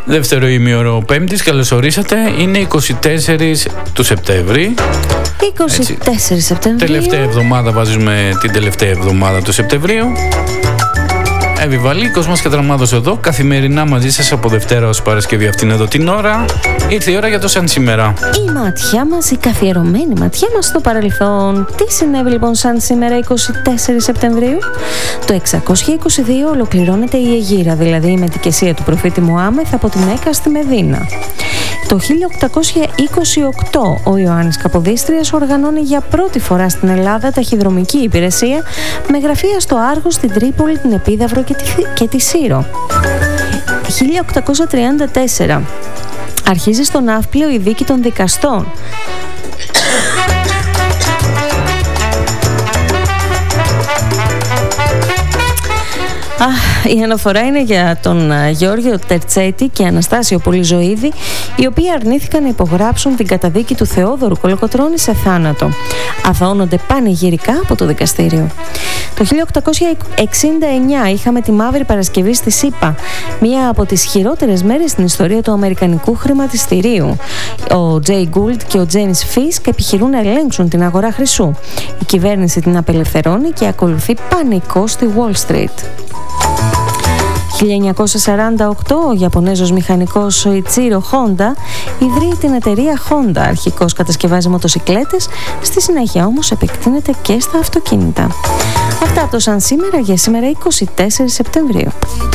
Δεύτερο ημίωρο Πέμπτης, καλώς ορίσατε. Είναι 24 του Σεπτέμβρη. 24 Σεπτεμβρίου. Τελευταία εβδομάδα, βάζουμε την τελευταία εβδομάδα του Σεπτεμβρίου. Εύη Βαλίκος μας και Τραμάδος εδώ, καθημερινά μαζί σας από Δευτέρα ως Παρασκευή αυτήν εδώ την ώρα. Ήρθε η ώρα για το σαν σήμερα. Η ματιά μας, η καθιερωμένη ματιά μας στο παρελθόν. Τι συνέβη λοιπόν σαν σήμερα 24 Σεπτεμβρίου? Το 622 ολοκληρώνεται η Αιγύρα, δηλαδή η μετικεσία του προφήτη Μωάμεθ από τη Μέκκα στη Μεδίνα. Το 1828 ο Ιωάννης Καποδίστριας οργανώνει για πρώτη φορά στην Ελλάδα ταχυδρομική υπηρεσία με γραφεία στο Άργο, στην Τρίπολη, την Επίδαυρο και τη Σύρο. 1834 αρχίζει στο Ναύπλιο η δίκη των δικαστών. Η αναφορά είναι για τον Γεώργιο Τερτσέτη και Αναστάσιο Πολυζωίδη, οι οποίοι αρνήθηκαν να υπογράψουν την καταδίκη του Θεόδωρου Κολοκοτρώνη σε θάνατο. Αθωώνονται πανηγυρικά από το δικαστήριο. Το 1869 είχαμε τη Μαύρη Παρασκευή στη ΣΥΠΑ, μία από τις χειρότερες μέρες στην ιστορία του αμερικανικού χρηματιστηρίου. Ο Τζέι Γκούλτ και ο Τζέιμς Φίσκ επιχειρούν να ελέγξουν την αγορά χρυσού. Η κυβέρνηση την απελευθερώνει και ακολουθεί πανικό στη Wall Street. 1948 ο Ιαπωνέζος μηχανικός Σοϊτσίρο Χόντα ιδρύει την εταιρεία Honda. Αρχικώς κατασκευάζει μοτοσικλέτες, στη συνέχεια όμως επεκτείνεται και στα αυτοκίνητα. Αυτά από το σαν σήμερα για σήμερα 24 Σεπτεμβρίου.